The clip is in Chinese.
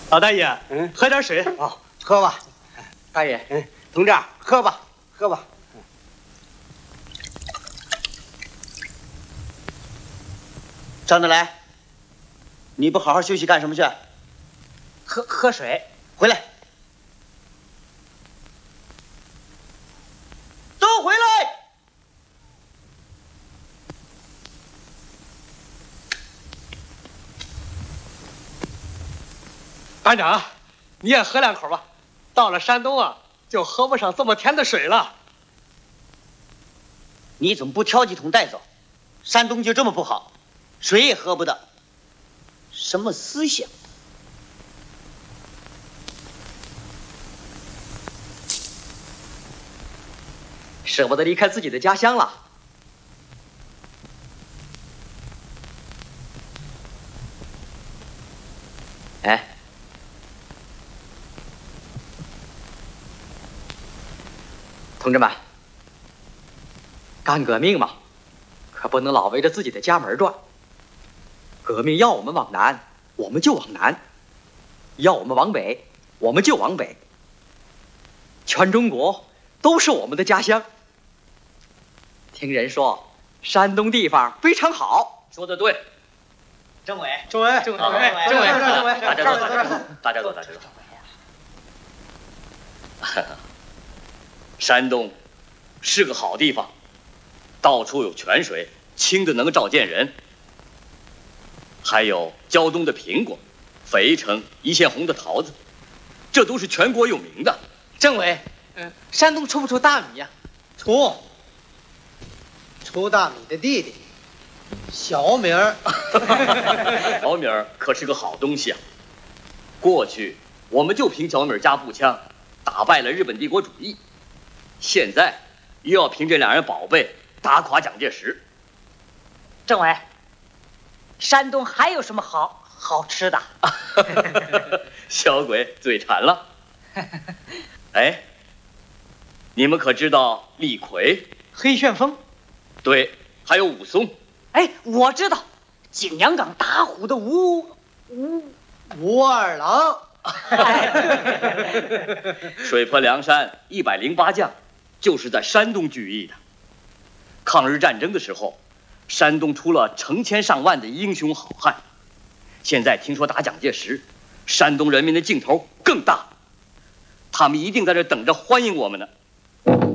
老大爷，喝点水。 哦，喝吧。 大爷， 同志，喝吧，喝吧。 张德来，你不好好休息干什么去？ 喝水。 回来，都回来！ 班长，你也喝两口吧。到了山东啊，就喝不上这么甜的水了。 你怎么不挑几桶带走？山东就这么不好，水也喝不到，什么思想？ 舍不得离开自己的家乡了。哎，同志们，干革命嘛，可不能老围着自己的家门转。革命要我们往南，我们就往南；要我们往北，我们就往北。全中国都是我们的家乡。听人说，山东地方非常好。 说得对。 政委， 政委， 大家坐，大家坐。山东是个好地方，到处有泉水，清的能照见人，还有胶东的苹果，肥城一线红的桃子，这都是全国有名的。 政委，山东出不出大米呀？ 出大米的弟弟，小米儿。 小米儿可是个好东西啊！过去我们就凭小米儿加步枪打败了日本帝国主义，现在又要凭这两人宝贝打垮蒋介石。 政委，山东还有什么好吃的？ 小鬼嘴馋了。哎，你们可知道李逵、 黑旋风？ 对，还有武松。 哎，我知道，景阳冈打虎的武二郎。 水泊梁山108将，就是在山东聚义的。抗日战争的时候，山东出了成千上万的英雄好汉。现在听说打蒋介石，山东人民的劲头更大，他们一定在这等着欢迎我们呢。